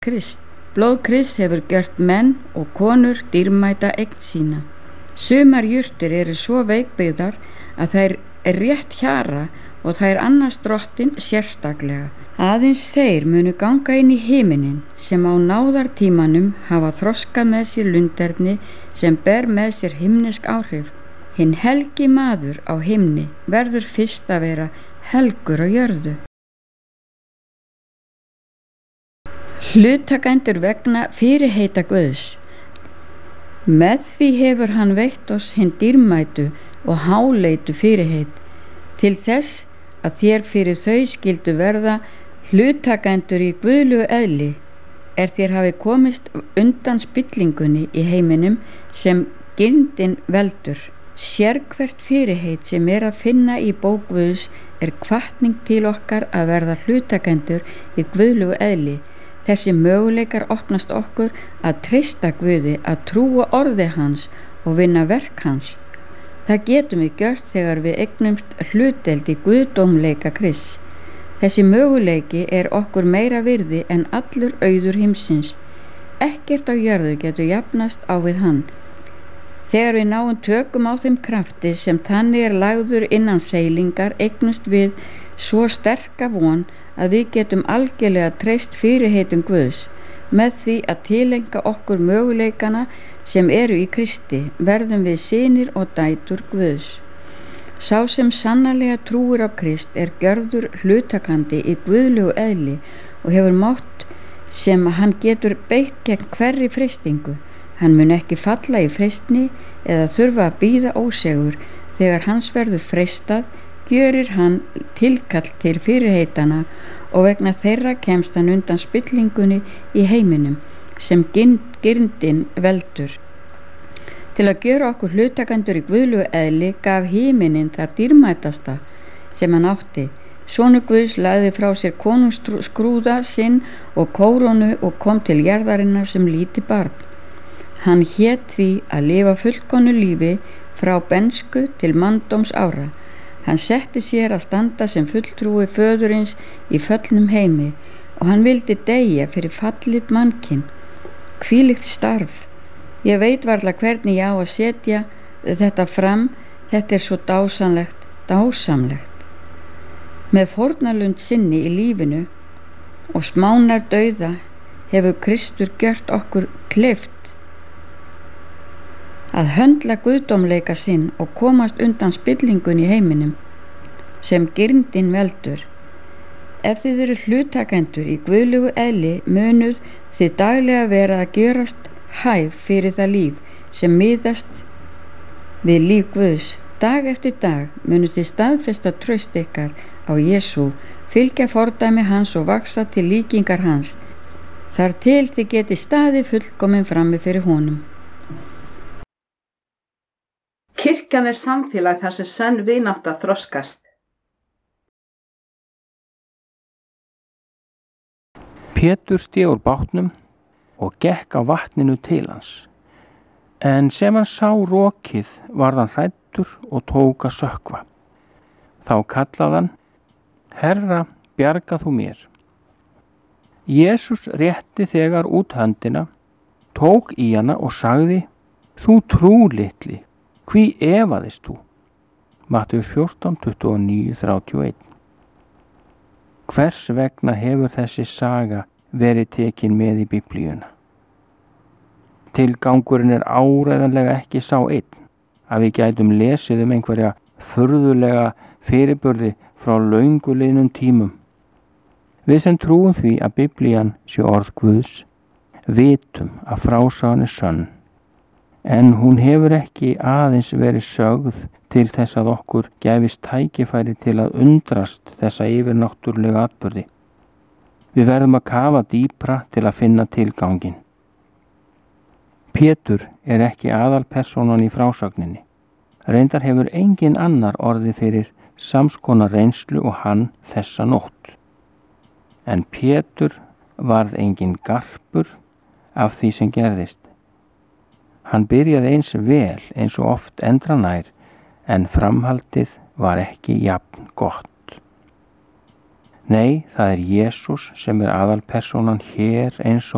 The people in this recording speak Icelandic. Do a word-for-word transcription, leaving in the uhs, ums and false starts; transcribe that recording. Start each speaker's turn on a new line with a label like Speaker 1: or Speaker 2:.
Speaker 1: Krist. Blóð Krists hefur gjört menn og konur dýrmæta eign sína. Sumar jurtir eru svo veikbyggðar að þær er rétt hjara og þær annast Drottinn sérstaklega. Aðeins þeir munu ganga inn í himinin sem á náðartímanum hafa þroskað með sér lunderni sem ber með sér himnesk áhrif. Hinn helgi maður á himni verður fyrst að vera helgur á jörðu. Hlutakendur vegna fyrirheita Guðs. Með því hefur hann veitt oss hinn dýrmætu og háleitu fyrirheit til þess að þér fyrir þau skildu verða hlutakendur í guðlegu eðli er þér hafi komist undan spillingunni í heiminum sem girndin veldur. Sérhvert fyrirheit sem er að finna í bók Guðs er hvatning til okkar að verða hlutakendur í guðlegu eðli. Þessi möguleikar opnast okkur að treysta Guði, að trúa orði hans og vinna verk hans. Það getum við gjört þegar við eignumst hlutdeild í guðdómleika Krists. Þessi möguleiki er okkur meira virði en allur auður heimsins. Ekkert á jörðu getur jafnast á við hann. Þegar við náum tökum á þeim krafti sem þannig er lagður innan seilingar eignumst við svo sterka von að við getum algjörlega treyst fyrirheitum Guðs. Með því að tilenga okkur möguleikana sem eru í Kristi verðum við synir og dætur Guðs. Sá sem sannarlega trúir á Krist er gjörður hlutakandi í guðlegu eðli og hefur mátt sem hann getur beitt gegn hverri freistingu. Hann mun ekki falla í freistni eða þurfa að bíða ósegur. Þegar hans verður freistað gjörir hann tilkall til fyrirheitana og vegna þeirra kemst hann undan spillingunni í heiminum sem girndin veldur. Til að gjöra okkur hlutakendur í guðlegu eðli gaf himinin það dýrmætasta sem hann átti. Sonur Guðs lagði frá sér konungsskrúða sinn og kórónu og kom til jarðarinnar sem lítið barn. Hann hét því að lifa fullkomnu lífi frá bensku til manndóms ára. Hann setti sér að standa sem fulltrúi föðurins í föllnum heimi og hann vildi deyja fyrir fallið mannkinn. Hvílíkt starf! Ég veit varla hvernig ég á að setja þetta fram, þetta er svo dásamlegt, dásamlegt. Með fórnarlund sinni í lífinu og smánar dauða hefur Kristur gjört okkur kleift að höndla guðdómleika sinn og komast undan spillingun í heiminum sem girndin veldur. Ef þið eru hlutakendur í guðlegu eðli munuð þið daglega vera að gjörast hæf fyrir það líf sem miðast við líf Guðs. Dag eftir dag munuð þið staðfesta traust ykkar á Jesú, fylgja fordæmi hans og vaxa til líkingar hans, þar til þið geti staðið fullkomin frammi fyrir honum.
Speaker 2: Kirkjan er samfélag þar sem sönn vinátta þroskast.
Speaker 3: Pétur sté úr bátnum og gekk á vatninu til hans. En sem hann sá rokið varð hann hræddur og tók að sökkva. Þá kallaði hann: Herra, bjarga þú mér. Jesús rétti þegar út höndina, tók í hana og sagði: Þú trúlitli, hví efaðist þú? Mattheus fjórtán, tuttugu og níu, þrjátíu og eitt. Hvers vegna hefur þessi saga verið tekin með í Biblíuna? Tilgangurinn er áreiðanlega ekki sá einn að við gætum lesið um einhverja furðulega fyrirburði frá löngu liðnum tímum. Við sem trúum því að Biblían sé orð Guðs vitum að frásagan er sönn, en hún hefur ekki aðeins verið sögð til þess að okkur gæfist tækifæri til að undrast þessa yfirnáttúrlega atburði. Við verðum að kafa dýpra til að finna tilganginn. Pétur er ekki aðalpersónan í frásögninni. Reyndar hefur engin annar orðið fyrir samskonar reynslu og hann þessa nótt. En Pétur varð engin garpur af því sem gerðist. Hann byrjaði eins vel eins og oft endra nær, en framhaldið var ekki jafn gott. Nei, það er Jesús sem er aðalpersónan hér eins og